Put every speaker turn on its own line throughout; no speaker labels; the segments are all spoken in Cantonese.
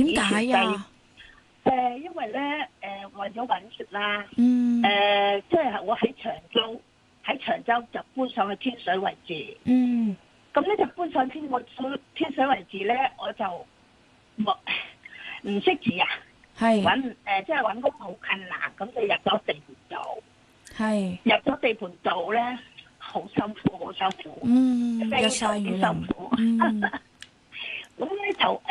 點解呀？
因為咧，為咗揾食啦，
嗯
即係我喺長洲就搬上去天水圍住，
嗯
咁咧就搬上天水圍住咧，我就冇唔識字啊，
係
即係揾工好困難，咁就入咗地盤做，
係
入咗地盤做咧，好辛苦，好辛苦，
日曬雨淋
辛苦，咁咧就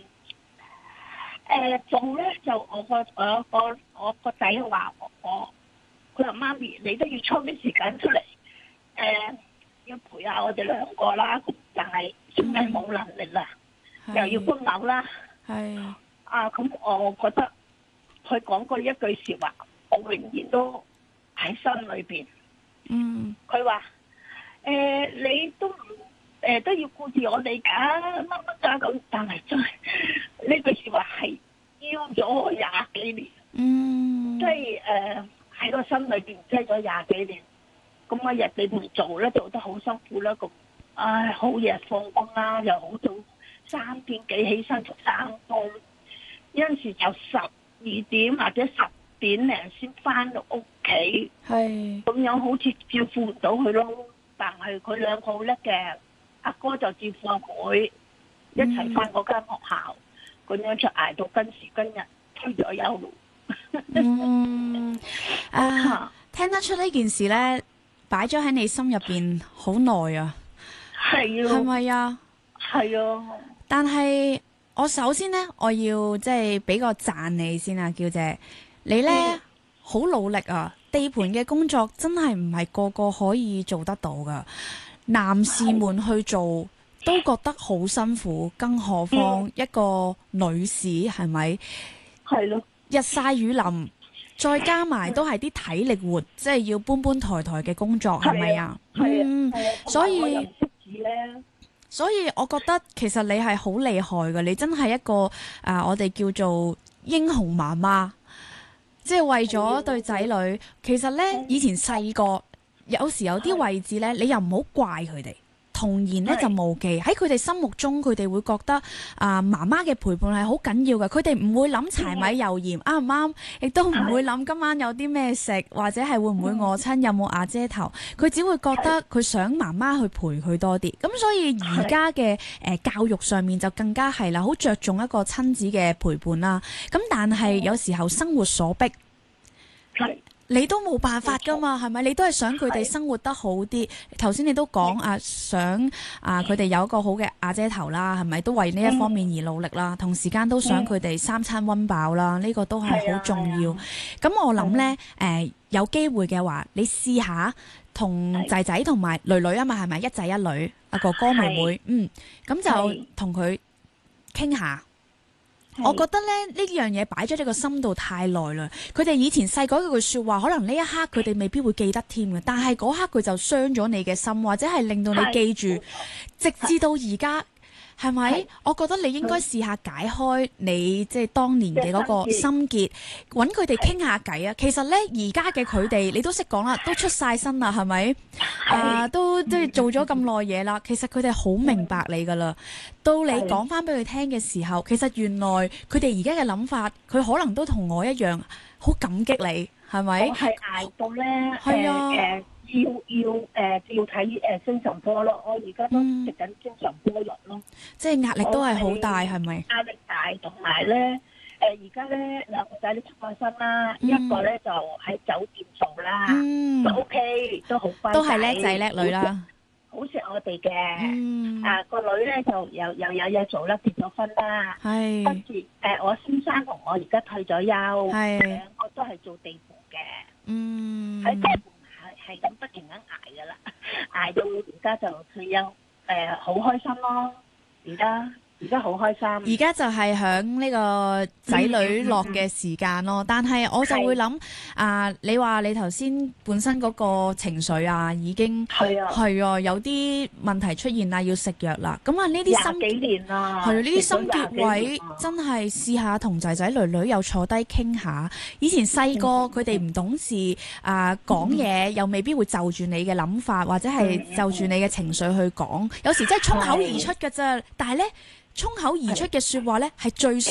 做咧就我個仔話佢話媽咪你都要抽啲時間出嚟，要陪下我哋兩個啦，但係真係冇能力啦，又要搬樓啦，
係
咁我覺得佢講過一句説話，我永遠都喺心裏邊。佢話你都唔都要顧住我哋㗎，乜乜㗎咁，但係真係呢句説話係邀咗我20幾年，即係喺個心裏邊擠咗20幾年。咁我日地盤做咧，做得好辛苦啦，咁好夜放工啦，又好早3點幾起身做3工，有陣時就12點或者10點零先翻到屋企，咁樣好似照顧唔到佢咯。但係佢兩個好叻嘅，阿哥就照顧阿妹，一齊翻嗰間學校，咁樣就捱到今時今日退咗休。
聽得出呢件事咧，擺咗喺你心入邊好耐啊。
係啊，
係咪啊？
係啊。
但係我首先咧，我要即係俾個讚你先啊，嬌姐，你咧好努力啊！地盤嘅工作真係唔係個個可以做得到噶，男士們去做都覺得好辛苦，更何況一個女士係咪？
係咯，
日曬雨淋，再加埋都係啲體力活，即係要搬搬抬抬嘅工作，係咪啊？所以我覺得其實你係好厲害嘅，你真係一個我哋叫做英雄媽媽。即係為咗對仔女，其實呢，以前細個有時有啲位置呢，你又唔好怪佢哋，童言呢就無忌。喺佢哋心目中，佢哋會覺得媽媽嘅陪伴係好緊要嘅。佢哋唔會諗柴米油鹽啱唔啱，亦都唔會諗今晚有啲咩食，或者係會唔會餓親，有冇瓦遮頭。佢只會覺得佢想媽媽去陪佢多啲。咁所以而家嘅教育上面就更加係啦，好着重一個親子嘅陪伴啦。咁但係有時候生活所逼，你都冇辦法噶嘛，係咪？你都係想佢哋生活得好啲。頭先你都講想佢哋有一個好嘅瓦遮頭啦，係咪？都為呢一方面而努力啦。同時間都想佢哋3餐溫飽啦，呢個都係好重要。咁我諗呢，有機會嘅話，你試下同仔仔同埋女女啊嘛，係咪？一仔一女，哥哥妹妹，咁就同佢傾下。我覺得咧呢樣嘢擺咗喺個心度太耐啦。佢哋以前細個嗰句説話，可能呢一刻佢哋未必會記得添嘅，但係嗰刻佢就傷咗你嘅心，或者係令到你記住，直至到而家。係咪？我覺得你應該試下解開你即係當年嘅嗰個心結，揾佢哋傾下偈啊！其實呢，而家嘅佢哋，你都識講啦，都出晒身啦，係咪？都即係做咗咁耐嘢啦。其實佢哋好明白你噶啦。到你講翻俾佢聽嘅時候，其實原來佢哋而家嘅諗法，佢可能都同我一樣，好感激你，係咪？
我係捱到呢。要睇精神科咯，我而家都食緊精神科藥咯。
即係壓力都係好大，係咪？
壓力大，同埋咧而家咧兩個仔都出咗身啦，一個咧就喺酒店做啦，都 OK， 都好乖，
都係叻仔叻女啦，
好錫我哋嘅。個女咧就又有嘢做啦，結咗婚啦，跟住我先生同我而家退咗休，兩個都係做地盤嘅，喺地盤。係咁不停咁捱噶啦，捱到而家就退休，好開心咯！而家好開心。而家就係響呢個仔女落嘅時間咯，但係我就會諗你話你頭先本身嗰個情緒已經係有啲問題出現啦，要食藥啦。咁呢啲20幾年啦，係呢啲心結位真係試下同仔仔女女又坐低傾下。以前細個佢哋唔懂事講嘢又未必會就住你嘅諗法，或者係就住你嘅情緒去講。有時真係衝口而出㗎啫，但係呢。衝口而出嘅説話呢，係最